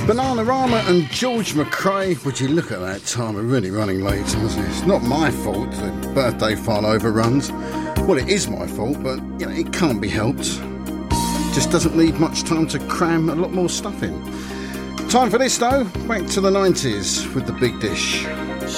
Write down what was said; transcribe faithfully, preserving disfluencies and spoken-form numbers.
Bananarama and George McRae. Would you look at that time? We're really running late, isn't it? It's not my fault the birthday file overruns. Well, it is my fault, but you know, it can't be helped. Just doesn't leave much time to cram a lot more stuff in. Time for this though, back to the nineties with the Big Dish.